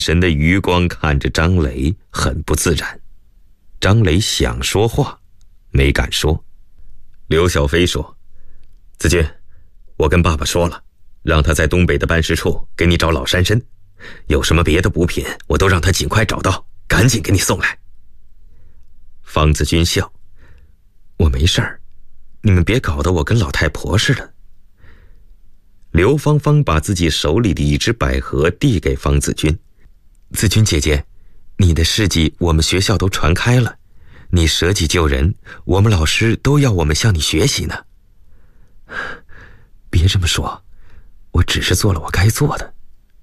神的余光看着张雷，很不自然。张雷想说话，没敢说。刘小飞说：“子君，我跟爸爸说了，让他在东北的办事处给你找老山参，有什么别的补品，我都让他尽快找到，赶紧给你送来。”方子君笑：“我没事儿，你们别搞得我跟老太婆似的。”刘芳芳把自己手里的一只百合递给方子君：“子君姐姐，你的事迹我们学校都传开了，你舍己救人，我们老师都要我们向你学习呢。”“别这么说，我只是做了我该做的。”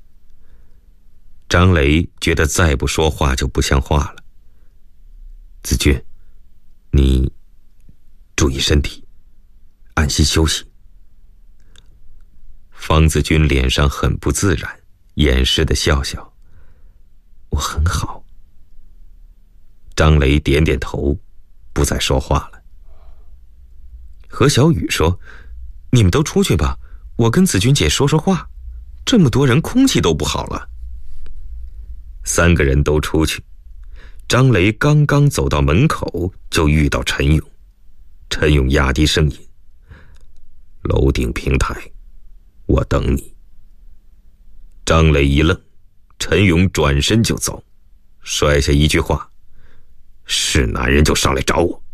张雷觉得再不说话就不像话了。“子君，你注意身体，安心休息。”方子君脸上很不自然，掩饰的笑笑：“我很好。”张雷点点头，不再说话了。何小雨说：“你们都出去吧，我跟子君姐说说话，这么多人空气都不好了。”三个人都出去。张雷刚刚走到门口，就遇到陈勇。陈勇压低声音：“楼顶平台，我等你。”张雷一愣，陈勇转身就走，摔下一句话：“是男人就上来找我。”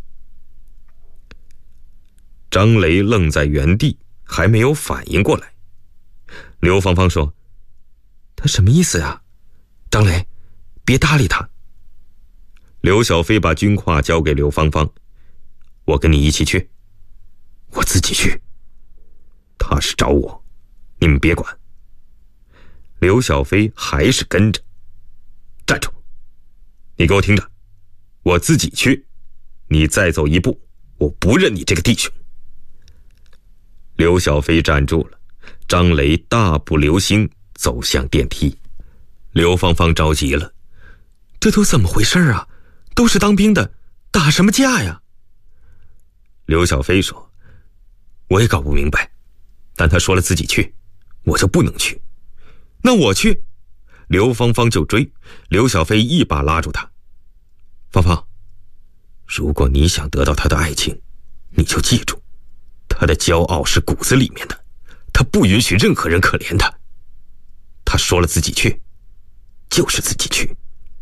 张雷愣在原地，还没有反应过来。刘芳芳说：“他什么意思呀？张雷，别搭理他。”刘小飞把军挎交给刘芳芳：“我跟你一起去。”“我自己去。”“他是找我，你们别管。”刘小飞还是跟着。“站住！你给我听着，我自己去，你再走一步，我不认你这个弟兄。”刘小飞站住了，张雷大步流星走向电梯。刘芳芳着急了：“这都怎么回事啊？都是当兵的，打什么架呀？”刘小飞说：“我也搞不明白，但他说了自己去，我就不能去。”“那我去！”刘芳芳就追，刘小飞一把拉住他：“芳芳，如果你想得到他的爱情，你就记住，他的骄傲是骨子里面的，他不允许任何人可怜他。他说了自己去，就是自己去。”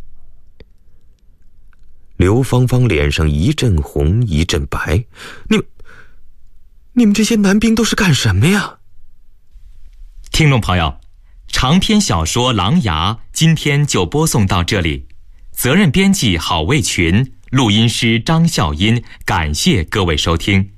刘芳芳脸上一阵红一阵白：“你们这些男兵都是干什么呀？” 听众朋友，长篇小说《狼牙》今天就播送到这里，责任编辑郝卫群，录音师张笑音，感谢各位收听。